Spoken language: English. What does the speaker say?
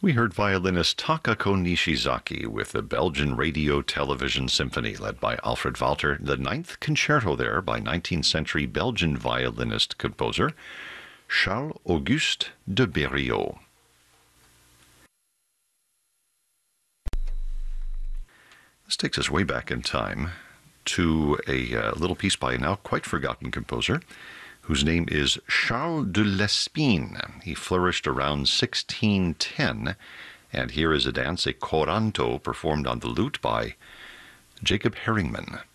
We heard violinist Takako Nishizaki with the Belgian Radio Television Symphony led by Alfred Walter, the ninth concerto there by 19th century Belgian violinist composer Charles Auguste de Berriot. This takes us way back in time to a little piece by a now quite forgotten composer whose name is Charles de Lespine. He flourished around 1610, and here is a dance, a coranto, performed on the lute by Jacob Herringman.